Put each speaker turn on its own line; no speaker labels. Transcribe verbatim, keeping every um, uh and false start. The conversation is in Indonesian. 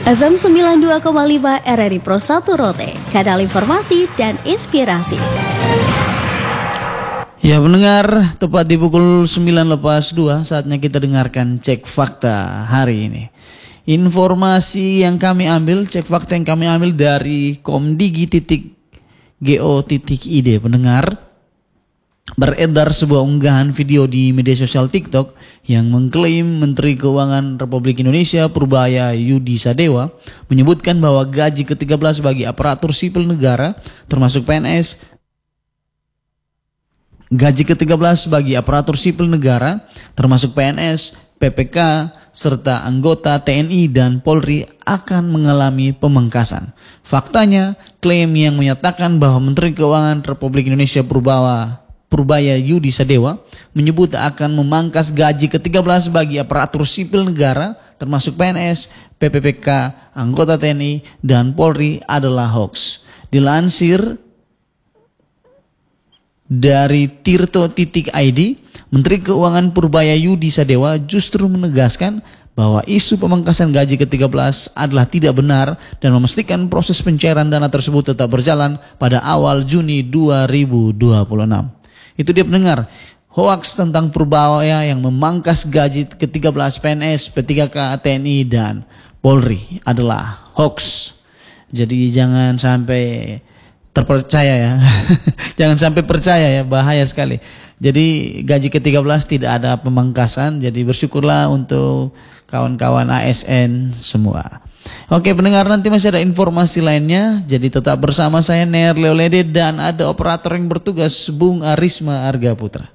F M sembilan puluh dua koma lima R R I Pro satu Rote, kanal informasi dan inspirasi.
Ya pendengar, tepat di pukul sembilan lepas dua, saatnya kita dengarkan Cek Fakta hari ini. Informasi yang kami ambil, cek fakta yang kami ambil dari komdigi titik go titik id. Pendengar, beredar sebuah unggahan video di media sosial TikTok yang mengklaim Menteri Keuangan Republik Indonesia Purbaya Yudi Sadewa menyebutkan bahwa gaji ke tiga belas bagi aparatur sipil negara termasuk P N S gaji ke tiga belas bagi aparatur sipil negara termasuk P N S, P P K serta anggota T N I dan Polri akan mengalami pemangkasan. Faktanya, klaim yang menyatakan bahwa Menteri Keuangan Republik Indonesia Purbaya Purbaya Yudi Sadewa menyebut akan memangkas gaji ke tiga belas bagi aparatur sipil negara termasuk P N S, P P P K, anggota T N I, dan Polri adalah hoax. Dilansir dari tirto titik I D, Menteri Keuangan Purbaya Yudi Sadewa justru menegaskan bahwa isu pemangkasan gaji ke tiga belas adalah tidak benar dan memastikan proses pencairan dana tersebut tetap berjalan pada awal Juni dua ribu dua puluh enam. Itu dia pendengar, hoaks tentang Purbaya yang memangkas gaji ke tiga belas P N S, P tiga K, T N I, dan Polri adalah hoaks. Jadi jangan sampai terpercaya ya. Jangan sampai percaya ya, bahaya sekali. Jadi gaji ke tiga belas tidak ada pemangkasan, jadi bersyukurlah untuk kawan-kawan A S N semua. Oke pendengar, nanti masih ada informasi lainnya, jadi tetap bersama saya Ner Leolede dan ada operator yang bertugas Bung Arisma Arga Putra.